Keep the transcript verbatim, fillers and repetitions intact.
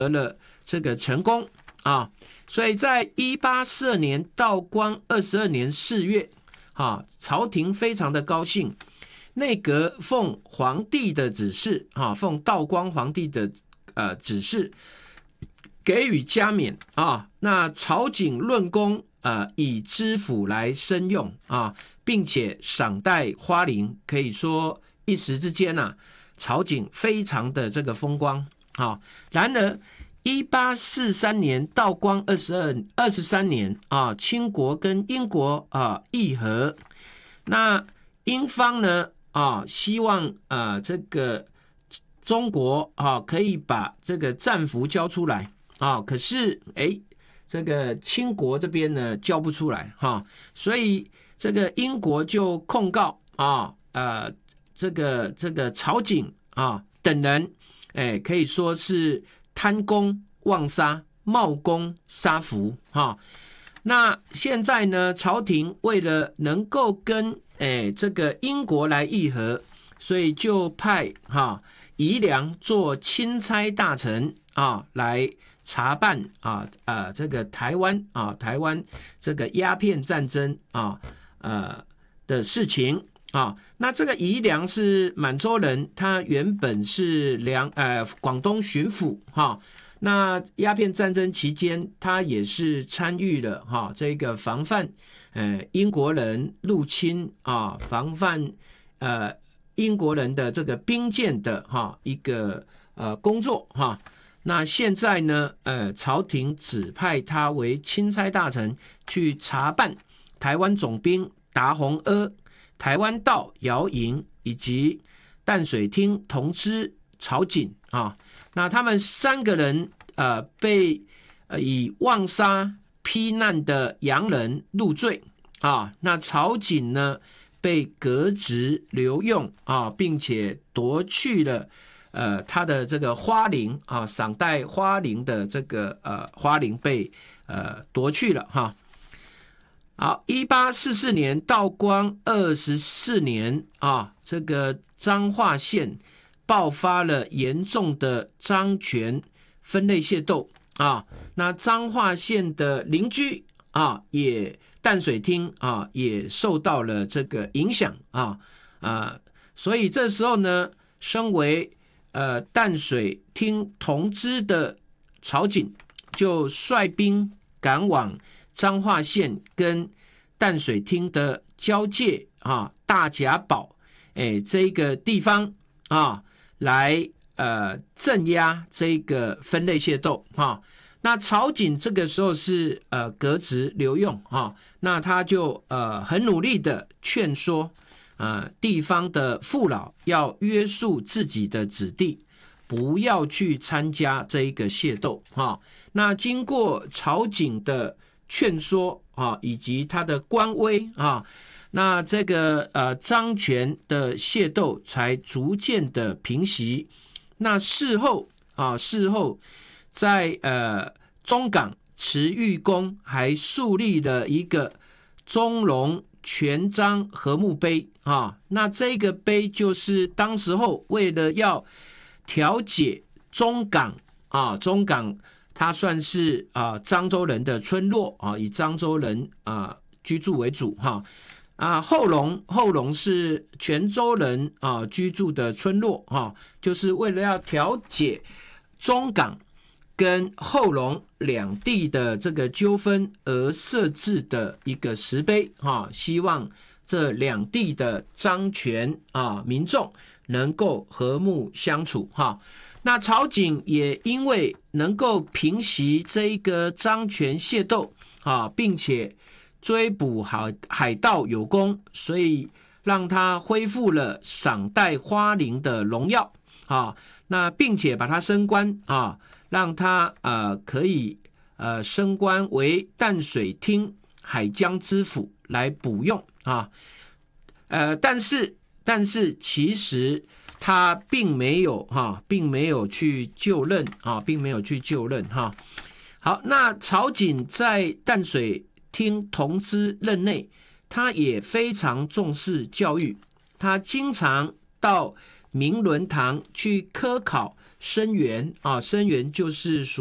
得了这个成功啊。所以在一八四二年道光二十二年四月，啊，朝廷非常的高兴，内阁奉皇帝的指示，啊，奉道光皇帝的呃指示，给予加冕啊。那朝景论功，呃，以知府来升用啊，并且赏戴花翎，可以说一时之间啊，朝景非常的这个风光啊。然而，一八四三年道光二十二二十三年啊，清国跟英国啊议和，那英方呢啊希望啊这个中国啊可以把这个战俘交出来啊，可是哎这个清国这边呢交不出来哈、啊，所以这个英国就控告啊呃这个这个朝景啊等人，哎可以说是贪功妄杀、冒功杀俘哈。那现在呢，朝廷为了能够跟哎这个英国来议和，所以就派哈宜良做钦差大臣啊，来查办啊啊这个台湾啊台湾这个鸦片战争啊呃的事情啊。那这个宜良是满洲人，他原本是两呃广东巡抚哈。那鸦片战争期间，他也是参与了哈这个防范呃英国人入侵啊，防范呃英国人的这个兵舰的哈一个呃工作哈。那现在呢，呃，朝廷指派他为钦差大臣去查办台湾总兵达洪阿、台湾道姚莹以及淡水厅同知曹景啊。那他们三个人呃被呃以妄杀批难的洋人入罪啊。那曹景呢被革职留用啊，并且夺去了呃他的这个花翎啊，赏戴花翎的这个呃花翎被呃夺去了哈。好，一八四四年道光二十四年啊，这个彰化县爆发了严重的漳泉分类械斗啊。那彰化县的邻居啊，也淡水厅啊，也受到了这个影响啊啊，所以这时候呢，身为呃淡水厅同知的曹景就率兵赶往彰化县跟淡水厅的交界啊大甲堡哎这个地方啊来呃镇压这个分类械斗哈。那曹景这个时候是呃革职留用哈，那他就呃很努力的劝说呃地方的父老要约束自己的子弟，不要去参加这一个械斗哈。那经过曹景的劝说啊，以及他的官威啊，那这个呃漳泉的械斗才逐渐的平息。那事后啊，事后在呃中港慈玉宫还树立了一个中龙全章和睦碑啊。那这个碑就是当时候为了要调解中港啊，中港它算是啊漳州人的村落啊，以漳州人啊居住为主哈。啊，后龙后龙是泉州人啊居住的村落啊，就是为了要调解中港跟后龙两地的这个纠纷而设置的一个石碑啊，希望这两地的漳泉啊民众能够和睦相处哈。那曹景也因为能够平息这一个漳泉械斗啊，并且追捕海海盗有功，所以让他恢复了赏戴花翎的荣耀啊。那并且把他升官啊，让他呃可以呃升官为淡水厅海江知府来补用啊。呃，但是但是其实他并没有哈、啊，并没有去就任啊，并没有去就任哈、啊。好，那曹景在淡水厅同知任内，他也非常重视教育，他经常到明伦堂去科考生源啊，生源就是属